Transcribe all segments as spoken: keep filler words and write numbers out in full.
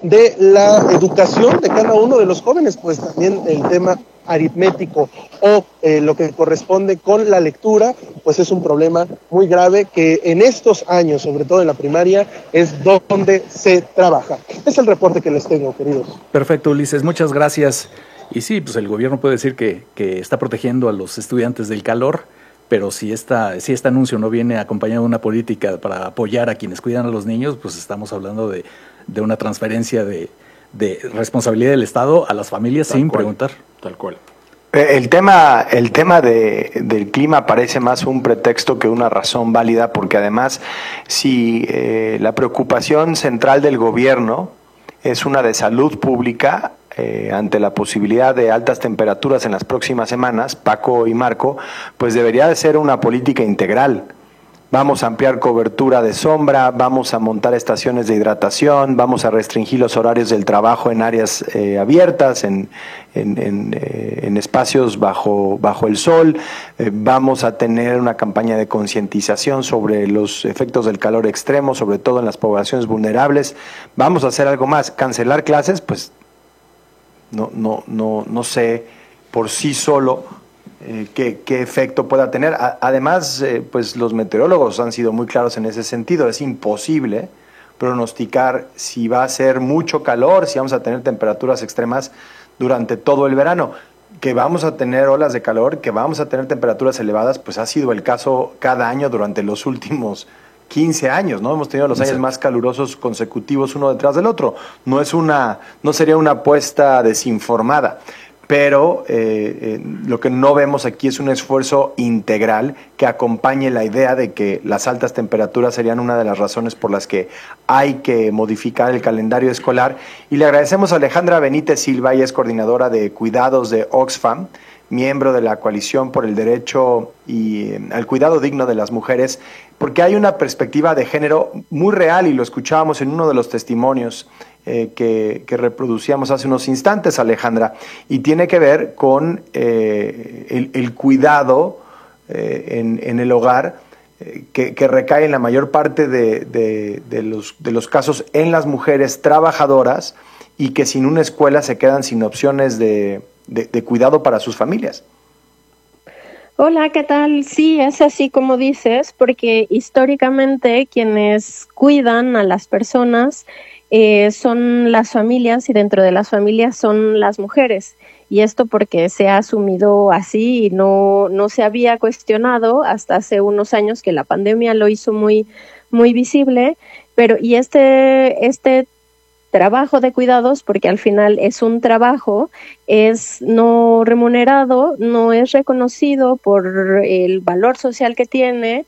de la educación de cada uno de los jóvenes, pues también el tema aritmético o eh, lo que corresponde con la lectura, pues es un problema muy grave que en estos años, sobre todo en la primaria, es donde se trabaja. Es el reporte que les tengo, queridos. Perfecto, Ulises, muchas gracias. Y sí, pues el gobierno puede decir que, que está protegiendo a los estudiantes del calor, pero si, esta, si este anuncio no viene acompañado de una política para apoyar a quienes cuidan a los niños, pues estamos hablando de, de una transferencia de, de responsabilidad del Estado a las familias Tal sin cual. preguntar. Tal cual. El tema, el tema de, del clima parece más un pretexto que una razón válida, porque además, si eh, la preocupación central del gobierno es una de salud pública, eh, ante la posibilidad de altas temperaturas en las próximas semanas, Paco y Marco, pues debería de ser una política integral. Vamos a ampliar cobertura de sombra, vamos a montar estaciones de hidratación, vamos a restringir los horarios del trabajo en áreas eh, abiertas, en, en, en, eh, en espacios bajo, bajo el sol, eh, vamos a tener una campaña de concientización sobre los efectos del calor extremo, sobre todo en las poblaciones vulnerables. Vamos a hacer algo más, cancelar clases, pues no, no, no, no sé por sí solo Eh, qué, qué efecto pueda tener. A, además, eh, pues los meteorólogos han sido muy claros en ese sentido. Es imposible pronosticar si va a ser mucho calor, si vamos a tener temperaturas extremas durante todo el verano. Que vamos a tener olas de calor, que vamos a tener temperaturas elevadas, pues ha sido el caso cada año durante los últimos quince años, ¿no? Hemos tenido los años más calurosos consecutivos uno detrás del otro. No es una, no sería una apuesta desinformada. Pero eh, eh, lo que no vemos aquí es un esfuerzo integral que acompañe la idea de que las altas temperaturas serían una de las razones por las que hay que modificar el calendario escolar. Y le agradecemos a Alejandra Benítez Silva, ella es coordinadora de cuidados de Oxfam, miembro de la Coalición por el Derecho y eh, al Cuidado Digno de las Mujeres, porque hay una perspectiva de género muy real y lo escuchábamos en uno de los testimonios Eh, que, que reproducíamos hace unos instantes, Alejandra, y tiene que ver con eh, el, el cuidado eh, en, en el hogar eh, que, que recae en la mayor parte de, de, de, los, de los casos en las mujeres trabajadoras y que sin una escuela se quedan sin opciones de, de, de cuidado para sus familias. Hola, ¿qué tal? Sí, es así como dices, porque históricamente quienes cuidan a las personas Eh, son las familias y dentro de las familias son las mujeres, y esto porque se ha asumido así y no, no se había cuestionado hasta hace unos años que la pandemia lo hizo muy, muy visible, pero y este, este trabajo de cuidados, porque al final es un trabajo, es no remunerado, no es reconocido por el valor social que tiene.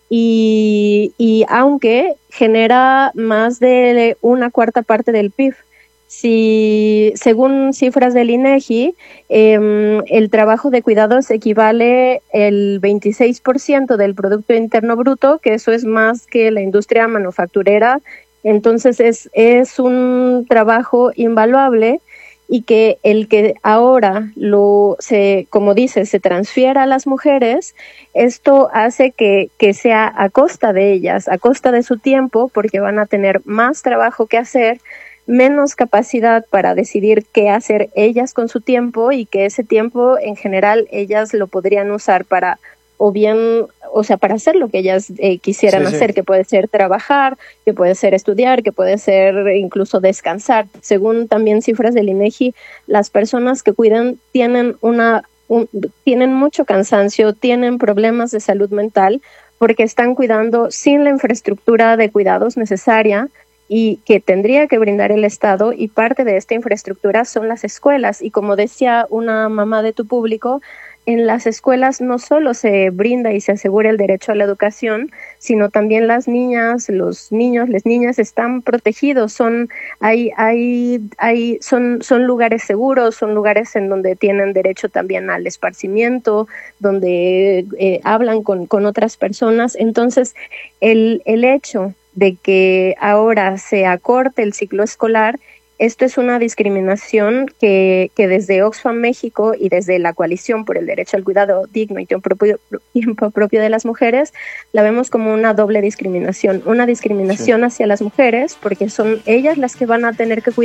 Y, y aunque genera más de una cuarta parte del P I B, si según cifras del INEGI, eh, el trabajo de cuidados equivale el veintiséis por ciento del Producto Interno Bruto, que eso es más que la industria manufacturera. Entonces es, es un trabajo invaluable, y que el que ahora lo se como dice se transfiera a las mujeres, esto hace que, que sea a costa de ellas, a costa de su tiempo, porque van a tener más trabajo que hacer, menos capacidad para decidir qué hacer ellas con su tiempo, y que ese tiempo en general ellas lo podrían usar para o bien, o sea, para hacer lo que ellas eh, quisieran sí, hacer, sí. Que puede ser trabajar, que puede ser estudiar, que puede ser incluso descansar. Según también cifras del INEGI, las personas que cuidan tienen una un, tienen mucho cansancio, tienen problemas de salud mental, porque están cuidando sin la infraestructura de cuidados necesaria y que tendría que brindar el Estado, y parte de esta infraestructura son las escuelas. Y como decía una mamá de tu público, en las escuelas no solo se brinda y se asegura el derecho a la educación, sino también las niñas, los niños, las niñas están protegidos, son, hay, hay, hay, son, son lugares seguros, son lugares en donde tienen derecho también al esparcimiento, donde eh, hablan con, con otras personas. Entonces, el, el hecho de que ahora se acorte el ciclo escolar, esto es una discriminación que, que desde Oxfam México y desde la Coalición por el Derecho al Cuidado Digno y Tiempo propio, tiempo propio de las Mujeres, la vemos como una doble discriminación. Una discriminación sí. hacia las mujeres, porque son ellas las que van a tener que cuidar